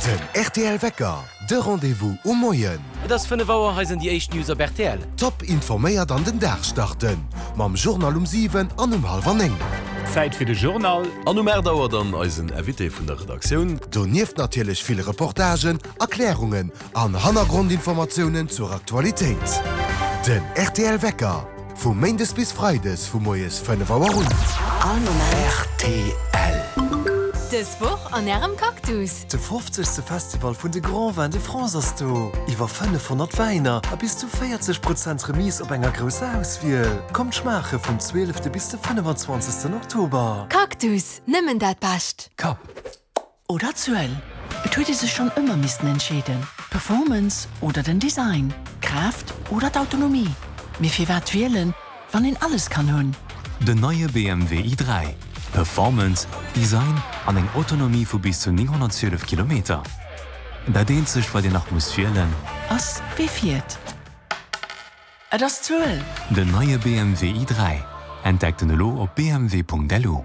Den RTL Wecker, de Rendezvous um Moien. Das 5 Uhr heißen die echt News auf RTL. Top informéiert an den Dach starten. Mam Journal um 7 an um 8:30. Zeit für den Journal. An um dauert dann als ein Invité von der Redaktion. Du nieft natürlich viele Reportagen, Erklärungen an Hintergrundinformationen zur Aktualität. Den RTL Wecker. Vom Montags bis Freitags vom Moes 5 Uhr rund. RTL. Das Woch an ihrem Kaktus. De 50. Festival vun de Grand Vin de France hast du. Iwer 500 Weiner, a bis zu 40% Remis op enger grosse Auswiel. Kommt schmache vom 12. bis zum 25. Oktober. Kaktus, nimmen dat passt. Kap. Oder aktuell. Et huet se schon immer missisten entschieden. Performance oder den Design, Kraft oder d'Autonomie. Mir fir wat wählen, wann in alles kann hunn. De neue BMW i3. Performance, Design an eng Autonomie vu bis zu 912 km. Da dehnt sech, weil Di nach muss wählen. Ass wie viert. Das 12. De neue BMW i3. Entdeckt den Lo op bmw.delu.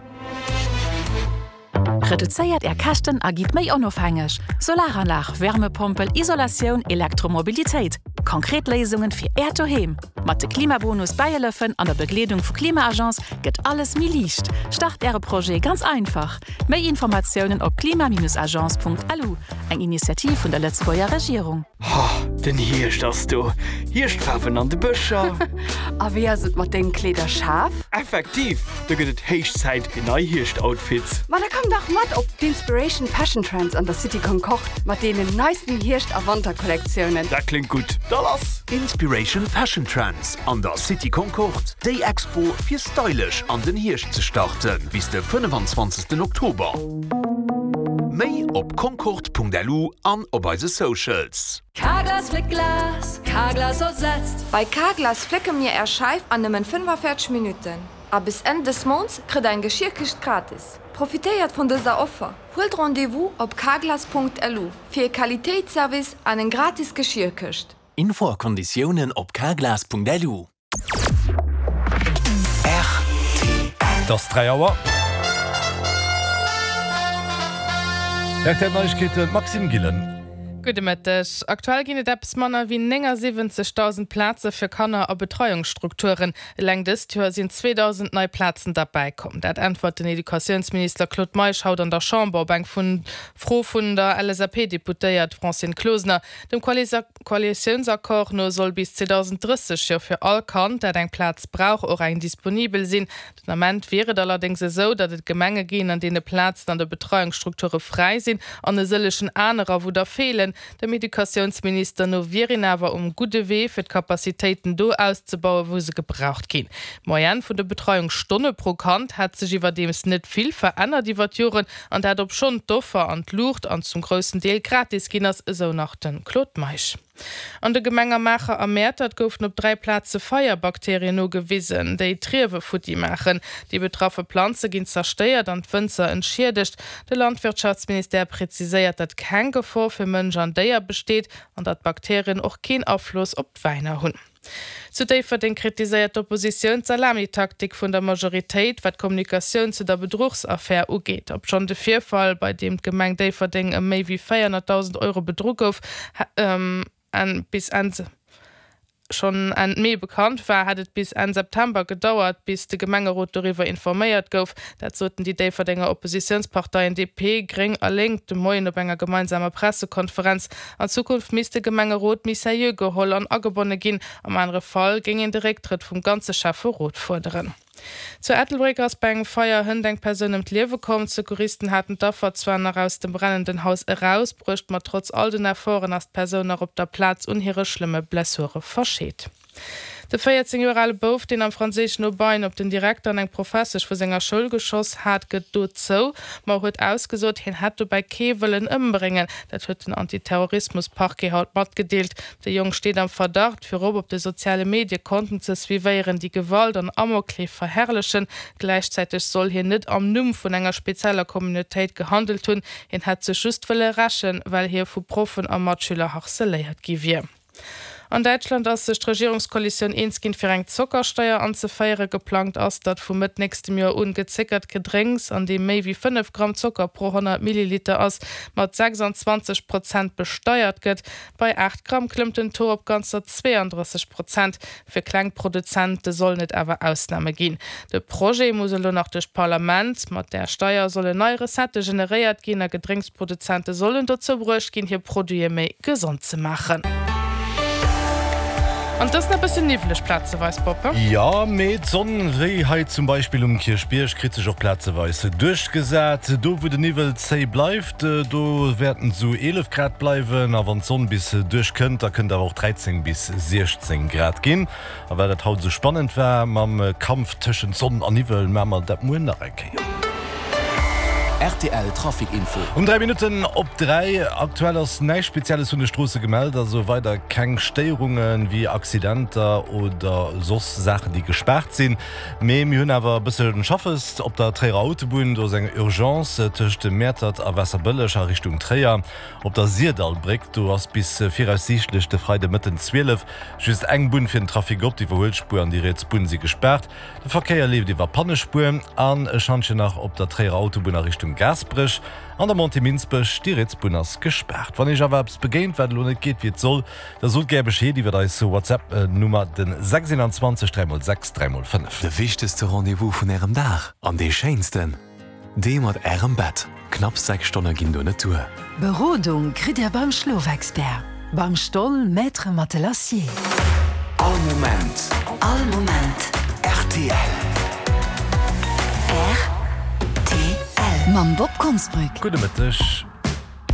Reduzéiert Kachten agit méi onofhängeg. Solaranlage, Wärmepumpel, Isolation, Elektromobilitéit. Konkret Lesungen fir Ertoheim. Mat de Klimabonus Bayerlöffen an der Bekleedung vu Klimaagenz gëtt alles mi liicht. Start Äre Projekt ganz einfach. Méi Informationoen op klima-agenz.lu. Eng Initiativ vun der Letzteer Regierung. Den Hirsch hast du. Hirschpfaffen an de Bëcher. A wer se mat den Kleder scharf? Effektiv, da gëtt et Heichzeit fir nei Hirscht-Outfits. Ma da kam doch mat op d'Inspiration Fashion Trends an der City Concord mat denen neisten Hirscht Avanter-Kollektionen. Dat klingt gut. Da lass. Inspiration Fashion Trends an der City Concord. Day Expo fir stylisch an den Hirsch zu starten bis der 25. Oktober. Mei op concord.delu an op eise Socials. Carglass Flickglas, Carglass ersetzt. Bei Carglass flicke mir erscheif an nemmen 45 Minuten. A bis Ende des Monats kriegt ein Geschirrkist gratis. Profitiert von dieser Offer. Holt Rendezvous op carglass.lu für Qualitätsservice an den gratis Geschirrkist. Infokonditionen op carglass.delu. Das 3 Uhr. Neuigkeiten Maxim Gillen. Gute Mittag. Aktuell gehen es Männer wie 70.000 Plätze für Kanner und Betreuungsstrukturen. Lang des Jahr sind 2.000 neue Plätze dabei kommen. Das antwortet der Edukationsminister Claude Meisch haut an der Chamberbank von der LSAP-Deputiert Francine Klosner. Dem Koalitionsakkord nur soll bis 2030 ja für alle Kanner, der einen Platz braucht, auch ein disponibel sind. Das Moment wäre allerdings so, dass es Gemenge gehen, an denen Plätze an der Betreuungsstruktur frei sind, an den solchen anderen, wo da fehlen. Der Medikationsminister no Virinawer gute Weh fir Kapazitäten do auszubauen, wo se gebraucht gin. Moyen vun der Betreuungsstunde pro Kant hat sich iwwer dems net viel verändert die Joren an dat op schon doffer an Lucht an zum größten Deel gratis Ginners so nach den Claude Meisch. An der Gemengermacher am März goufen op 3 Plätze Feuerbakterien no gewissen, déi Triewe futti machen. Die betroffene Pflanze ginn zersteiert an Fënzer entschädigt. Der Landwirtschaftsminister präziséiert, dat kein Gefahr für Mëncher an Déier besteht und dat Bakterien auch kein Aufschluss op Weiner hunn. Zudem für den kritisiert Opposition Salami-Taktik von der Majorität, was Kommunikation zu der Betrugsaffäre angeht. Ob schon der Vorfall, bei dem die Gemeinde Daverding mehr wie 400.000 Euro Betrug auf, schon an Mai bekannt war, hat es bis an September gedauert, bis die Gemengerot darüber informiert gouf. Dat sollten die Daverdinger Oppositionsparteien DP gering erlenkt dem Moien op enger gemeinsamer Pressekonferenz. An Zukunft misste Gemengerot Misaieux geholl an agebonne gin. Am anderen Fall ging en Direktritt vom ganze Schafferot fordern. Zu Ethelbreakers beim Feuer eng Person im Lewe kommen. Sekuristen hatten dafür zwar noch aus dem brennenden Haus heraus, brücht man trotz all den Erfahren als Person noch op der Platz und ihre schlimme Blessure versteht. Der 14-jährige Bof, den am französischen Obein op den Direktor an eng Professor für senger Schulgeschoss hat gedot so, man huet ausgesot, hin hat du bei Kevelen umbringen. Dat huet den Antiterrorismus-Parquet haut mat gedeelt. Der Jung steht am Verdacht, für ob de soziale Medien konnten ze swiieren die Gewalt an Amokkleef verherrlichen. Gleichzeitig soll hier net am Numm von enger spezieller Communityit gehandelt hun, hin hat ze just raschen, weil hier vu Profen am Matschüler harceléiert givier. An Deutschland ass sech Regierungskoalition eensgin fir eng Zuckersteuer anzufeiere geplant ass, dat vu mit nächstem Jahr ungezickert Gedrängs, an dem méi wie 5 Gramm Zucker pro 100 Milliliter ass mat 26% besteuert gëtt. Bei 8 Gramm klimmt den Tor op ganzer 32%. Für Kleinproduzenten soll net awer Ausnahme gin. De Projekt muss nach durchch Parlament, mat der Steuer solle neue Resette generiert gin, Gedrängsproduzenten sollen dazu bruch gin hier Produkte méi gesund zu machen. Und das ist ein nivelech Platzeweis Poppe? Ja, mit Sonnenreheit zum Beispiel Kirchbiersch kritisch auch Platzeweise durchgesät. Do wo de Nivel zäh bleibt, do werden so 11 Grad bleiben, aber wenn Sonne bis durch könnt, da könnt auch 13 bis 16 Grad gehen. Aber das haut so spannend war, am Kampf zwischen Sonne und Nivel, machen das muss nachgehen. RTL Trafikinfo. 3 Minuten op 3 aktuell ass neii spezielles hun de Strosse gemeldet, also weiter keng Steungen wie Accidenter oder sos Sachen, die gesperrt sinn. Me hunn awer bisse den Schaffest, op der Träer Autobun do seg Urgenz töchte Mätert a Wässerbëllecher Richtung Träer, op der Sierdal bregt du ass bis 4 de Freide Mëtten 12 just eng Bun fir den Trafik op, die Verholspuren die Reetsbun sie gesperrt. De Verkeier lebt iwwer Pannespuren an Chanche nach op der Träer Autobunner Richtung Gasbrich an der Monteminsbech die Retzbunners gesperrt. Wann ich erwerbs begéint werden lo net geht wie soll, da soll gä Bescheid, die wir so WhatsApp-Nummer den 26 306 305. De wichtigste Rendevous vun Ärem Dach an de Scheinsten. De mat Ärem Bett. Knapp 6 Stunden ginn du Natur. Berodung krit er beim Schlowexpert. Beim Stoll Maître Matelassier. All Moment. RTL. Mam Bob Konsbrück. Gute Mittag.